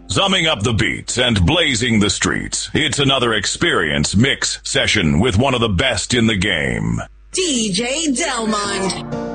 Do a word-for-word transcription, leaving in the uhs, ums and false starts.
Summing up the beats and blazing the streets, it's another experience mix session with one of the best in the game. D J Delmond.